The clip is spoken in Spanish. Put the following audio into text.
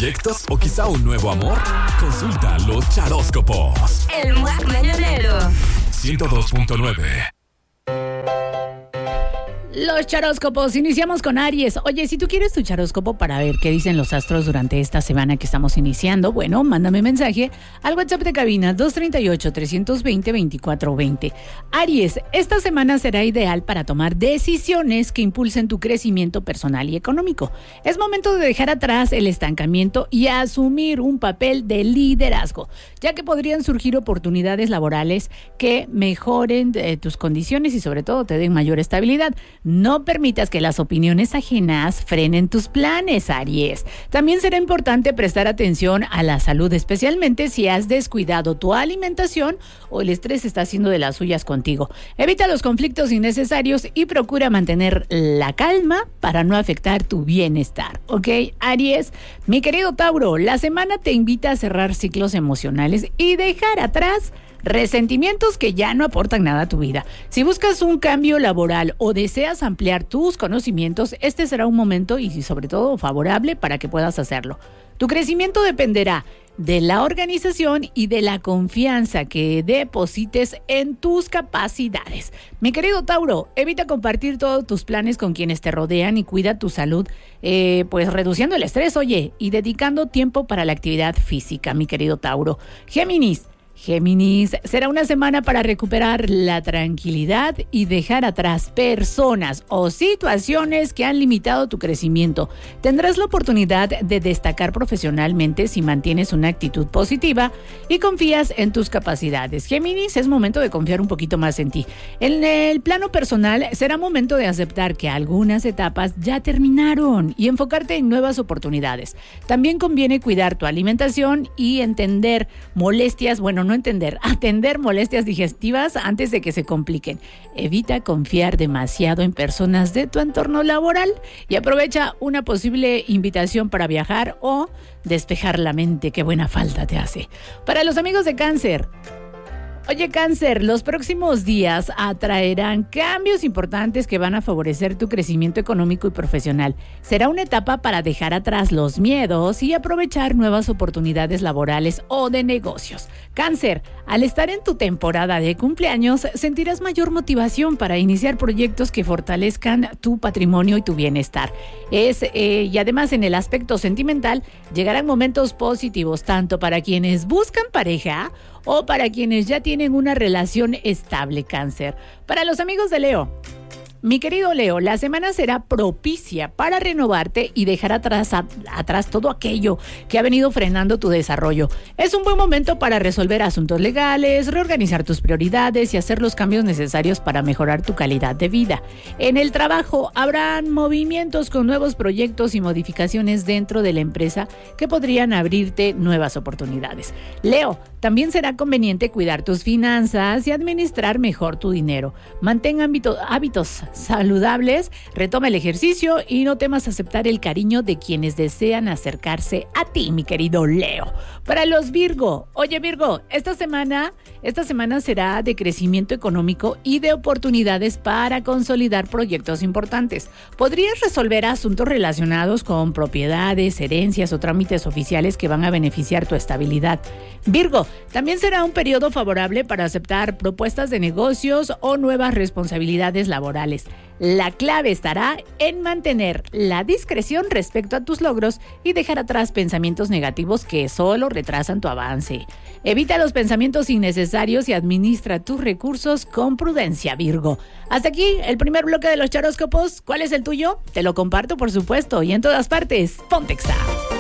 proyectos o quizá un nuevo amor? Consulta los charóscopos. El mañanero 102.9. Los charóscopos, iniciamos con Aries. Oye, si tú quieres tu charóscopo para ver qué dicen los astros durante esta semana que estamos iniciando, bueno, mándame mensaje al WhatsApp de cabina 238-320-2420. Aries, esta semana será ideal para tomar decisiones que impulsen tu crecimiento personal y económico. Es momento de dejar atrás el estancamiento y asumir un papel de liderazgo, ya que podrían surgir oportunidades laborales que mejoren tus condiciones y sobre todo te den mayor estabilidad. No permitas que las opiniones ajenas frenen tus planes, Aries. También será importante prestar atención a la salud, especialmente si has descuidado tu alimentación o el estrés está haciendo de las suyas contigo. Evita los conflictos innecesarios y procura mantener la calma para no afectar tu bienestar. ¿Ok, Aries? Mi querido Tauro, la semana te invita a cerrar ciclos emocionales y dejar atrás resentimientos que ya no aportan nada a tu vida. Si buscas un cambio laboral o deseas ampliar tus conocimientos, este será un momento y sobre todo favorable para que puedas hacerlo. Tu crecimiento dependerá de la organización y de la confianza que deposites en tus capacidades. Mi querido Tauro, evita compartir todos tus planes con quienes te rodean y cuida tu salud, pues reduciendo el estrés, oye, y dedicando tiempo para la actividad física, mi querido Tauro. Géminis, será una semana para recuperar la tranquilidad y dejar atrás personas o situaciones que han limitado tu crecimiento. Tendrás la oportunidad de destacar profesionalmente si mantienes una actitud positiva y confías en tus capacidades. Géminis, es momento de confiar un poquito más en ti. En el plano personal, será momento de aceptar que algunas etapas ya terminaron y enfocarte en nuevas oportunidades. También conviene cuidar tu alimentación y atender molestias digestivas antes de que se compliquen. Evita confiar demasiado en personas de tu entorno laboral y aprovecha una posible invitación para viajar o despejar la mente. Qué buena falta te hace. Para los amigos de Cáncer, oye, Cáncer, los próximos días atraerán cambios importantes que van a favorecer tu crecimiento económico y profesional. Será una etapa para dejar atrás los miedos y aprovechar nuevas oportunidades laborales o de negocios. Cáncer, al estar en tu temporada de cumpleaños, sentirás mayor motivación para iniciar proyectos que fortalezcan tu patrimonio y tu bienestar. Y además, en el aspecto sentimental, llegarán momentos positivos tanto para quienes buscan pareja o para quienes ya tienen una relación estable, Cáncer. Para los amigos de Leo, mi querido Leo, la semana será propicia para renovarte y dejar atrás todo aquello que ha venido frenando tu desarrollo. Es un buen momento para resolver asuntos legales, reorganizar tus prioridades y hacer los cambios necesarios para mejorar tu calidad de vida. En el trabajo habrán movimientos con nuevos proyectos y modificaciones dentro de la empresa que podrían abrirte nuevas oportunidades. Leo, también será conveniente cuidar tus finanzas y administrar mejor tu dinero. Mantén hábitos saludables, retoma el ejercicio y no temas aceptar el cariño de quienes desean acercarse a ti, mi querido Leo. Para los Virgo, oye Virgo, esta semana será de crecimiento económico y de oportunidades para consolidar proyectos importantes. Podrías resolver asuntos relacionados con propiedades, herencias o trámites oficiales que van a beneficiar tu estabilidad. Virgo, también será un periodo favorable para aceptar propuestas de negocios o nuevas responsabilidades laborales. La clave estará en mantener la discreción respecto a tus logros y dejar atrás pensamientos negativos que solo retrasan tu avance. Evita los pensamientos innecesarios y administra tus recursos con prudencia, Virgo. Hasta aquí el primer bloque de los charóscopos. ¿Cuál es el tuyo? Te lo comparto, por supuesto, y en todas partes. Ponte Exa.